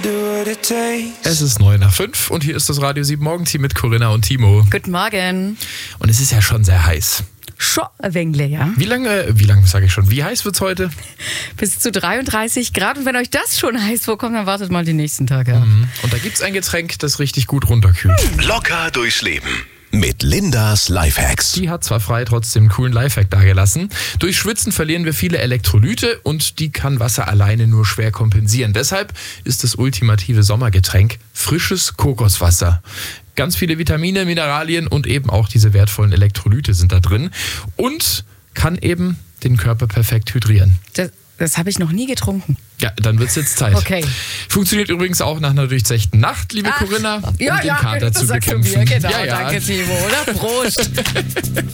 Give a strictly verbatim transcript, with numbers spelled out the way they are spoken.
Es ist neun nach fünf und hier ist das Radio sieben Morgenteam mit Corinna und Timo. Guten Morgen. Und es ist ja schon sehr heiß. Schon ein wenig, ja. Wie lange, wie lange sage ich schon, wie heiß wird's heute? Bis zu dreiunddreißig Grad. Und wenn euch das schon heiß vorkommt, dann wartet mal die nächsten Tage ab. Mhm. Und da gibt's ein Getränk, das richtig gut runterkühlt. Locker durchs Leben mit Lindas Lifehacks. Die hat zwar frei trotzdem einen coolen Lifehack dagelassen. Durch Schwitzen verlieren wir viele Elektrolyte und die kann Wasser alleine nur schwer kompensieren. Deshalb ist das ultimative Sommergetränk frisches Kokoswasser. Ganz viele Vitamine, Mineralien und eben auch diese wertvollen Elektrolyte sind da drin und kann eben den Körper perfekt hydrieren. Das, das habe ich noch nie getrunken. Ja, dann wird's jetzt Zeit. Okay. Funktioniert übrigens auch nach einer durchzechten Nacht, liebe Ach, Corinna, um ja, den ja, Kater das zu sagst du bekämpfen. mir. Genau, ja, ja. danke Timo, oder? Prost.